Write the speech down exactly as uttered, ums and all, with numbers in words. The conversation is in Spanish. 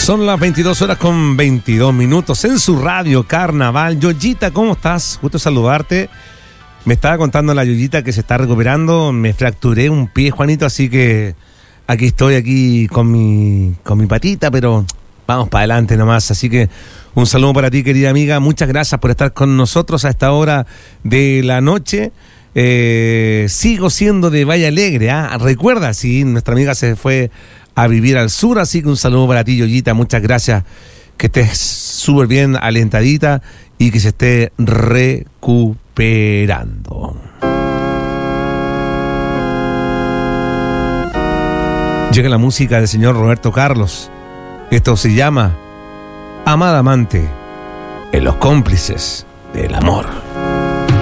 Son las veintidós horas con veintidós minutos en su radio Carnaval. Yoyita, ¿cómo estás? Gusto saludarte. Me estaba contando la Yoyita que se está recuperando. Me fracturé un pie, Juanito, así que aquí estoy, aquí con mi, con mi patita, pero vamos para adelante nomás. Así que un saludo para ti, querida amiga. Muchas gracias por estar con nosotros a esta hora de la noche. Eh, sigo siendo de Valle Alegre, ¿ah? Recuerda, sí, nuestra amiga se fue a vivir al sur, así que un saludo para ti, Yoyita. Muchas gracias, que estés súper bien alentadita y que se esté recuperando. Llega la música del señor Roberto Carlos. Esto se llama Amada Amante, en los cómplices del amor.